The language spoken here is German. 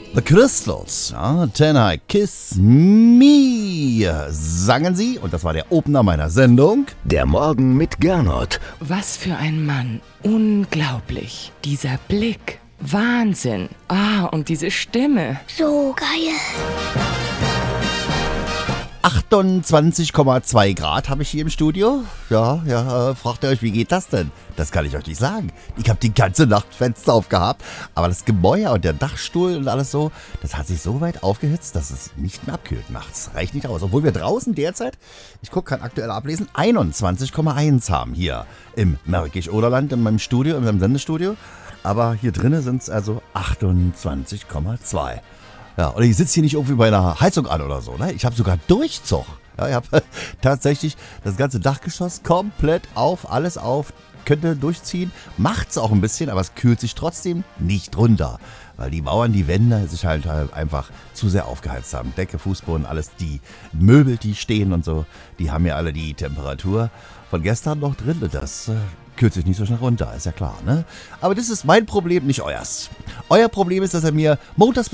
The Crystals, ja, Tonight Kiss Me, sangen sie, und das war der Opener meiner Sendung. Der Morgen mit Gernot. Was für ein Mann. Unglaublich. Dieser Blick. Wahnsinn. Und diese Stimme. So geil. 28,2 Grad habe ich hier im Studio. Ja, fragt ihr euch, wie geht das denn? Das kann ich euch nicht sagen. Ich habe die ganze Nacht Fenster aufgehabt, aber das Gemäuer und der Dachstuhl und alles so, das hat sich so weit aufgehitzt, dass es nicht mehr abkühlt nachts. Reicht nicht aus. Obwohl wir draußen derzeit, ich gucke, kann aktuell ablesen, 21,1 haben hier im Märkisch-Oderland, in meinem Studio, in meinem Sendestudio. Aber hier drinnen sind es also 28,2. Ja, und ich sitze hier nicht irgendwie bei einer Heizung an oder so, ne? Ich habe sogar Durchzug. Ja, ich habe tatsächlich das ganze Dachgeschoss komplett auf, alles auf, könnte durchziehen. Macht's auch ein bisschen, aber es kühlt sich trotzdem nicht runter. Weil die Mauern, die Wände sich halt einfach zu sehr aufgeheizt haben. Decke, Fußboden, alles, die Möbel, die stehen und so, die haben ja alle die Temperatur von gestern noch drin. Und das kühlt sich nicht so schnell runter, ist ja klar, ne? Aber das ist mein Problem, nicht euers. Euer Problem ist, dass ihr mir montags